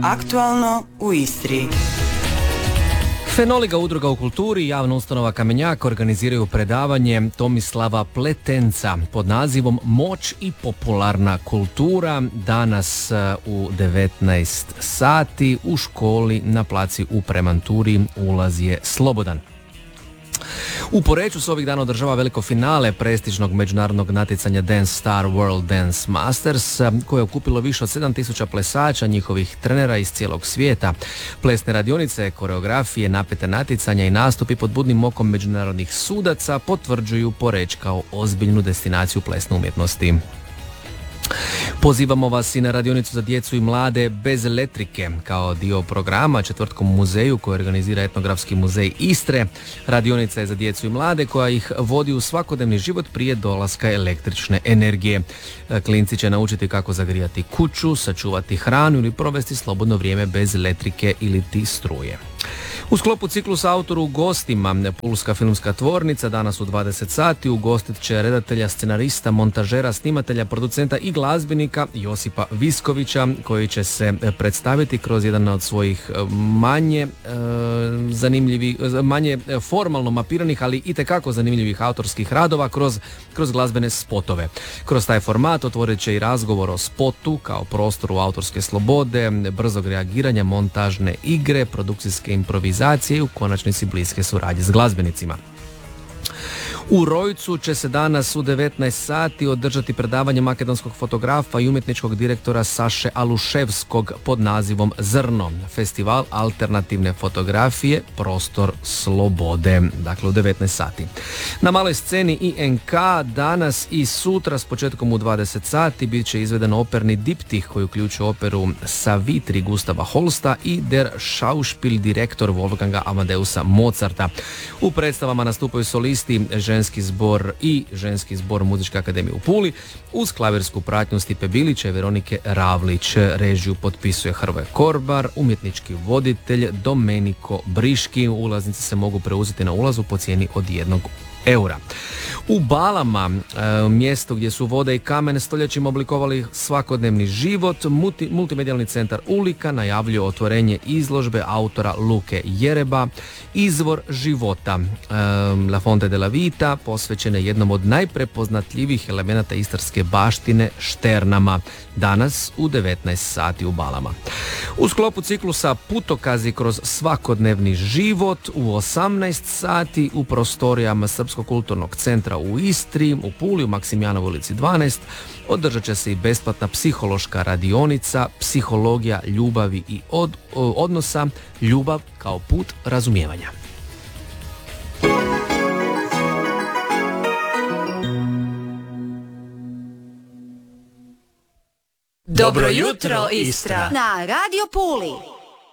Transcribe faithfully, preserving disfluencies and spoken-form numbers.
Aktualno u Istri. Fenoliga udruga u kulturi i javna ustanova Kamenjak organiziraju predavanje Tomislava Pletenca pod nazivom Moć i popularna kultura danas u devetnaest sati u školi na placi u Premanturi. Ulaz je slobodan. U Poreču se ovih dana održava veliko finale prestižnog međunarodnog natjecanja Dance Star World Dance Masters, koje je okupilo više od sedam tisuća plesača, njihovih trenera iz cijelog svijeta. Plesne radionice, koreografije, napete natjecanja i nastupi pod budnim okom međunarodnih sudaca potvrđuju Poreč kao ozbiljnu destinaciju plesne umjetnosti. Pozivamo vas i na radionicu za djecu i mlade bez letrike kao dio programa četvrtkom u muzeju koji organizira Etnografski muzej Istre. Radionica je za djecu i mlade koja ih vodi u svakodnevni život prije dolaska električne energije. Klinci će naučiti kako zagrijati kuću, sačuvati hranu ili provesti slobodno vrijeme bez letrike ili ti struje. U sklopu ciklusa Autor u gostima, Pulska filmska tvornica danas u dvadeset sati ugostit će redatelja, scenarista, montažera, snimatelja, producenta i glazbenika Josipa Viskovića, koji će se predstaviti kroz jedan od svojih manje e, zanimljivih, manje formalno mapiranih, ali itekako zanimljivih autorskih radova kroz, kroz glazbene spotove. Kroz taj format otvorit će i razgovor o spotu kao prostoru autorske slobode, brzog reagiranja, montažne igre, produkcijske improvizacije i u konačnici bliske suradnje s glazbenicima. U Rojcu će se danas u devetnaest sati održati predavanje makedonskog fotografa i umjetničkog direktora Saše Aluševskog pod nazivom Zrno, festival alternativne fotografije, prostor slobode, dakle u devetnaest sati. Na maloj sceni I N K danas i sutra s početkom u dvadeset sati bit će izveden operni diptih koji uključuje operu Savitri Gustava Holsta i Der Schauspiel direktor Wolfganga Amadeusa Mozarta. U predstavama nastupaju solisti ženski zbor i ženski zbor Muzičke akademije u Puli uz klavirsku pratnju Stipe Bilića i Veronike Ravlić. Režiju potpisuje Hrvoje Korbar, umjetnički voditelj Domeniko Briški. Ulaznice se mogu preuzeti na ulazu po cijeni od jednog eura. U Balama, e, mjesto gdje su voda i kamen stoljećima oblikovali svakodnevni život, multi, multimedijalni centar Ulika najavljuje otvorenje izložbe autora Luke Jereba Izvor života, e, La Fonte della Vita, posvećene jednom od najprepoznatljivijih elemenata istarske baštine Šternama, danas u devetnaest sati u Balama. U sklopu ciklusa Putokazi kroz svakodnevni život u osamnaest sati u prostorijama Srpskog kulturnog centra u Istri, u Puli, u Maksimijanovoj ulici dvanaest, održat će se i besplatna psihološka radionica Psihologija ljubavi i od, odnosa, ljubav kao put razumijevanja. Dobro jutro, Istra! Na Radio Puli.